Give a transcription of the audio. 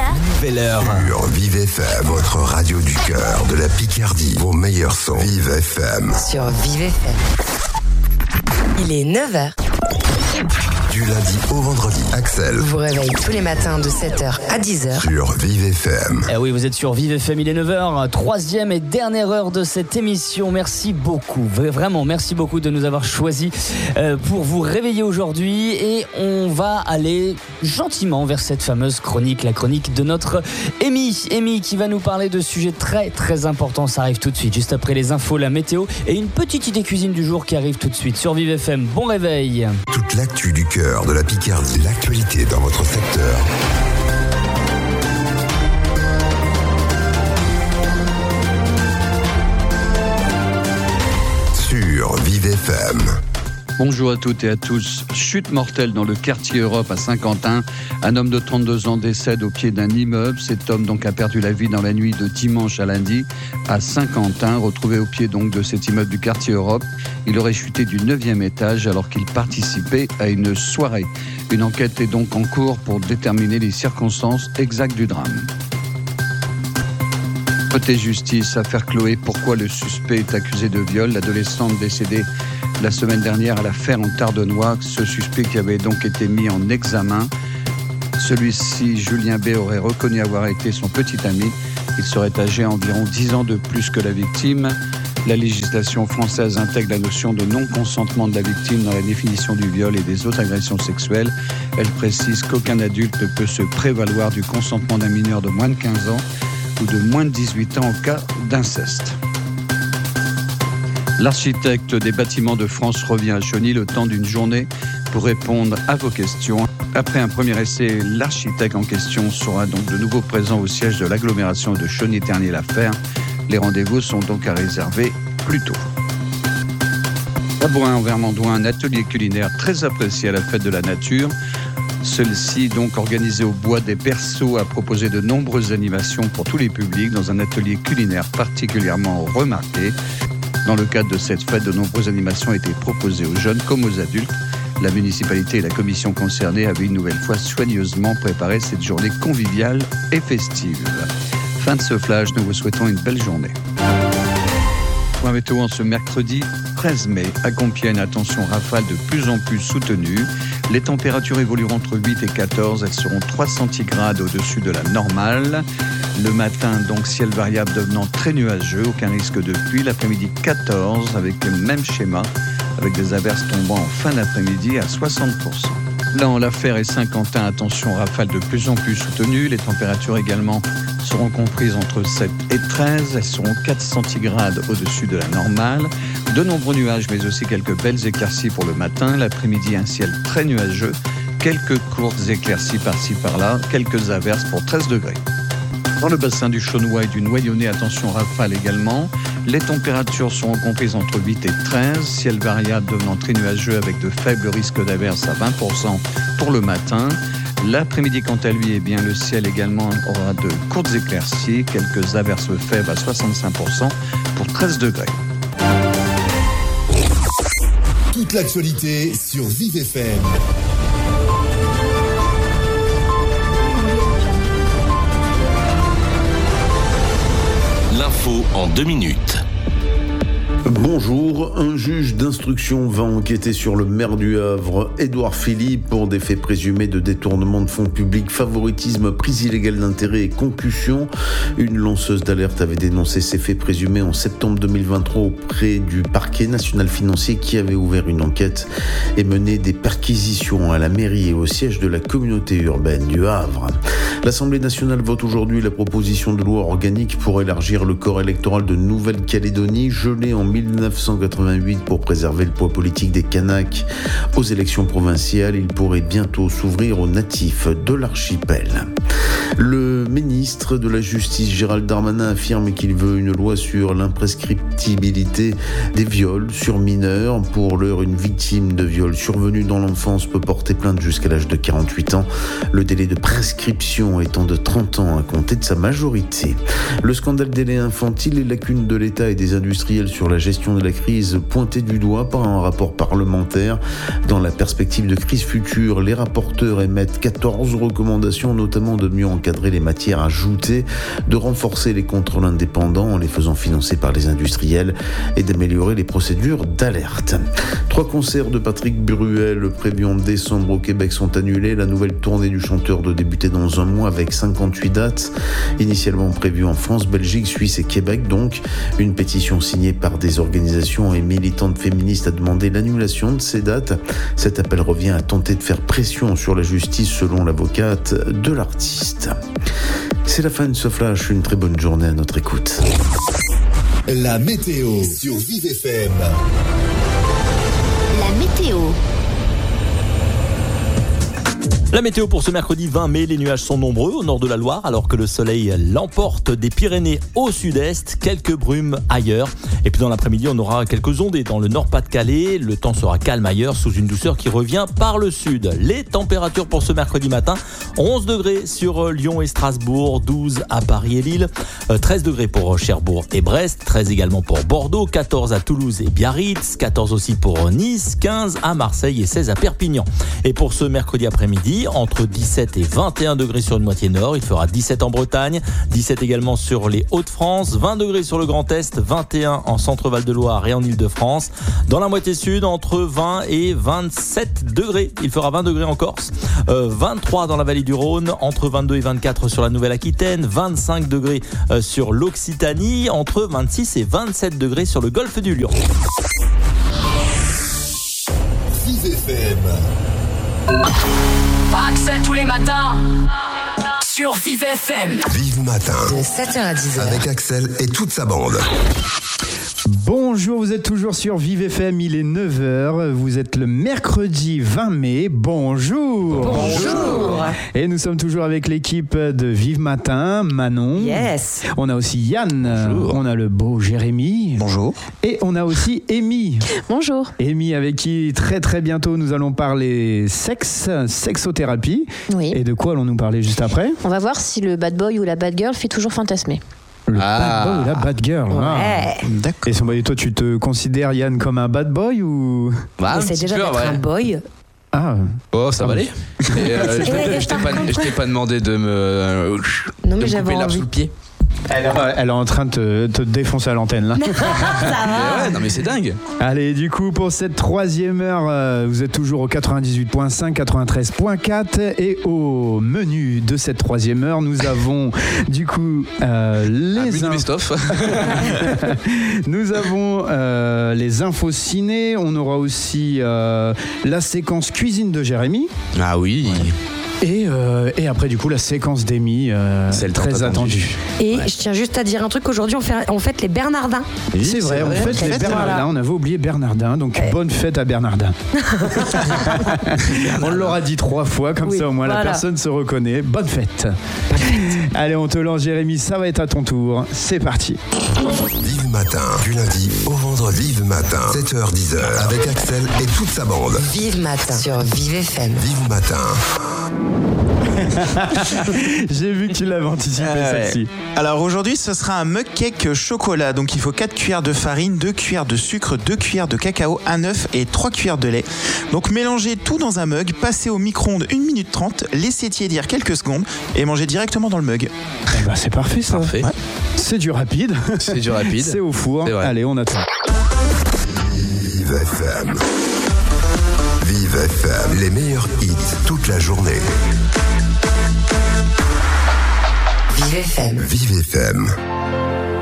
Nouvelle heure. Sur Vive FM, votre radio du cœur, de la Picardie. Vos meilleurs sons. Vive FM. Sur Vive FM. Il est 9h. Du lundi au vendredi, Axel vous réveille tous les matins de 7h à 10h. sur Vive FM. Eh oui, vous êtes sur Vive FM, il est 9h, troisième et dernière heure de cette émission. Merci beaucoup, vraiment merci beaucoup de nous avoir choisis pour vous réveiller aujourd'hui. Et on va aller gentiment vers cette fameuse chronique, la chronique de notre Amy qui va nous parler de sujets très très importants. Ça arrive tout de suite, juste après les infos, la météo et une petite idée cuisine du jour qui arrive tout de suite sur Vive FM. Bon réveil. Toute l'actu du cœur de la Picardie, l'actualité dans votre secteur. Sur Vive FM. Bonjour à toutes et à tous. Chute mortelle dans le quartier Europe à Saint-Quentin. Un homme de 32 ans décède au pied d'un immeuble. Cet homme donc a perdu la vie dans la nuit de dimanche à lundi à Saint-Quentin, retrouvé au pied donc de cet immeuble du quartier Europe. Il aurait chuté du 9e étage alors qu'il participait à une soirée. Une enquête est donc en cours pour déterminer les circonstances exactes du drame. Côté justice, affaire Chloé, pourquoi le suspect est accusé de viol? L'adolescente décédée la semaine dernière à la Fère en Tardenois, ce suspect qui avait donc été mis en examen. Celui-ci, Julien B, aurait reconnu avoir été son petit ami. Il serait âgé environ 10 ans de plus que la victime. La législation française intègre la notion de non-consentement de la victime dans la définition du viol et des autres agressions sexuelles. Elle précise qu'aucun adulte ne peut se prévaloir du consentement d'un mineur de moins de 15 ans ou de moins de 18 ans en cas d'inceste. L'architecte des bâtiments de France revient à Chauny le temps d'une journée pour répondre à vos questions. Après un premier essai, l'architecte en question sera donc de nouveau présent au siège de l'agglomération de Chauny-Ternier-la-Fer. Les rendez-vous sont donc à réserver plus tôt. À Bourrin, en Vermandois, un atelier culinaire très apprécié à la fête de la nature. Celui-ci, donc organisé au Bois des Berceaux, a proposé de nombreuses animations pour tous les publics dans un atelier culinaire particulièrement remarqué. Dans le cadre de cette fête, de nombreuses animations ont été proposées aux jeunes comme aux adultes. La municipalité et la commission concernée avaient une nouvelle fois soigneusement préparé cette journée conviviale et festive. Fin de ce flash, nous vous souhaitons une belle journée. Point météo en ce mercredi 13 mai. À Compiègne, attention, rafales de plus en plus soutenues. Les températures évolueront entre 8 et 14. Elles seront 3 centigrades au-dessus de la normale. Le matin, donc, ciel variable devenant très nuageux, aucun risque de pluie. L'après-midi, 14, avec le même schéma, avec des averses tombant en fin d'après-midi à 60%. Là, en l'affaire et Saint-Quentin, attention, rafales de plus en plus soutenues. Les températures également seront comprises entre 7 et 13. Elles seront 4 centigrades au-dessus de la normale. De nombreux nuages, mais aussi quelques belles éclaircies pour le matin. L'après-midi, un ciel très nuageux. Quelques courtes éclaircies par-ci par-là. Quelques averses pour 13 degrés. Dans le bassin du Chaunois et du Noyonnais, attention, rafales également. Les températures seront comprises entre 8 et 13. Ciel variable devenant très nuageux avec de faibles risques d'averses à 20% pour le matin. L'après-midi, quant à lui, le ciel également aura de courtes éclaircies. Quelques averses faibles à 65% pour 13 degrés. Toute l'actualité sur Vive FM. L'info en 2 minutes. Bonjour, un juge d'instruction va enquêter sur le maire du Havre, Édouard Philippe, pour des faits présumés de détournement de fonds publics, favoritisme, prise illégale d'intérêt et concussion. Une lanceuse d'alerte avait dénoncé ces faits présumés en septembre 2023 auprès du parquet national financier qui avait ouvert une enquête et mené des perquisitions à la mairie et au siège de la communauté urbaine du Havre. L'Assemblée nationale vote aujourd'hui la proposition de loi organique pour élargir le corps électoral de Nouvelle-Calédonie, gelé en 1988 pour préserver le poids politique des Kanaks aux élections provinciales. Il pourrait bientôt s'ouvrir aux natifs de l'archipel. Le ministre de la Justice, Gérald Darmanin, affirme qu'il veut une loi sur l'imprescriptibilité des viols sur mineurs. Pour l'heure, une victime de viol survenu dans l'enfance peut porter plainte jusqu'à l'âge de 48 ans, le délai de prescription étant de 30 ans à compter de sa majorité. Le scandale des laits infantiles, les lacunes de l'État et des industriels sur la gestion de la crise pointées du doigt par un rapport parlementaire. Dans la perspective de crise future, les rapporteurs émettent 14 recommandations, notamment de mieux encadrer d'encadrer les matières ajoutées, de renforcer les contrôles indépendants en les faisant financer par les industriels et d'améliorer les procédures d'alerte. 3 concerts de Patrick Bruel prévus en décembre au Québec sont annulés. La nouvelle tournée du chanteur doit débuter dans un mois avec 58 dates, initialement prévues en France, Belgique, Suisse et Québec. Donc, une pétition signée par des organisations et militantes féministes a demandé l'annulation de ces dates. Cet appel revient à tenter de faire pression sur la justice, selon l'avocate de l'artiste. C'est la fin de ce flash. Une très bonne journée à notre écoute. La météo sur Vive FM. La météo. La météo pour ce mercredi 20 mai, les nuages sont nombreux au nord de la Loire alors que le soleil l'emporte des Pyrénées au sud-est, quelques brumes ailleurs. Et puis dans l'après-midi, on aura quelques ondées dans le Nord-Pas-de-Calais. Le temps sera calme ailleurs sous une douceur qui revient par le sud. Les températures pour ce mercredi matin, 11 degrés sur Lyon et Strasbourg, 12 à Paris et Lille, 13 degrés pour Cherbourg et Brest, 13 également pour Bordeaux, 14 à Toulouse et Biarritz, 14 aussi pour Nice, 15 à Marseille et 16 à Perpignan. Et pour ce mercredi après-midi, entre 17 et 21 degrés sur une moitié nord, il fera 17 en Bretagne, 17 également sur les Hauts-de-France, 20 degrés sur le Grand Est, 21 en Centre-Val de Loire et en Île-de-France. Dans la moitié sud, entre 20 et 27 degrés, il fera 20 degrés en Corse, 23 dans la vallée du Rhône, entre 22 et 24 sur la Nouvelle-Aquitaine, 25 degrés sur l'Occitanie, entre 26 et 27 degrés sur le golfe du Lion. Vive FM. Accès tous les matins sur Vive FM. Vive Matin. De 7h à 10h. Avec Axel et toute sa bande. Bonjour, vous êtes toujours sur Vive FM, il est 9h, vous êtes le mercredi 20 mai, bonjour. Bonjour. Et nous sommes toujours avec l'équipe de Vive Matin, Manon. Yes. On a aussi Yann, bonjour. On a le beau Jérémy. Bonjour. Et on a aussi Amy. Bonjour. Amy avec qui très très bientôt nous allons parler sexothérapie. Oui. Et de quoi allons-nous parler juste après ? On va voir si le bad boy ou la bad girl fait toujours fantasmer. Le bad boy ou la bad girl. Ouais. D'accord. Et toi, tu te considères, Yann, comme un bad boy ou... Essaye déjà d'être un boy. Ah. Oh, ça va aller. Je t'ai pas demandé de me couper l'arbre sous le pied. Elle est en train de te défoncer à l'antenne là. Ça va. Ouais, non mais c'est dingue. Allez, du coup pour cette troisième heure, vous êtes toujours au 98.5, 93.4 et au menu de cette troisième heure, nous avons du coup nous avons les infos ciné. On aura aussi la séquence cuisine de Jérémy. Ah oui. Et après, du coup, la séquence d'Amy, c'est très attendu. Et je tiens juste à dire un truc, aujourd'hui, on fête les Bernardins. Oui, c'est vrai, on fête les Bernardins. Voilà. On avait oublié Bernardin, donc bonne fête à Bernardin. On l'aura dit 3 fois, comme ça au moins la personne se reconnaît. Bonne fête. Allez, on te lance, Jérémy, ça va être à ton tour. C'est parti. Vive Matin, du lundi au vendredi. Vive Matin, 7h-10h, avec Axel et toute sa bande. Vive Matin sur Vive FM. Vive Matin. J'ai vu que tu l'avais anticipé celle-ci. Alors aujourd'hui, ce sera un mug cake chocolat. Donc il faut 4 cuillères de farine, 2 cuillères de sucre, 2 cuillères de cacao, un œuf et 3 cuillères de lait. Donc mélangez tout dans un mug, passez au micro-ondes 1 minute 30, laissez tiédir quelques secondes et mangez directement dans le mug. Eh ben, c'est parfait ça. Parfait. Ouais. C'est du rapide. C'est du rapide. C'est au four. Allez, on attend. Vive FM. Vive FM. Les meilleurs hits toute la journée. Vive FM. Vive FM.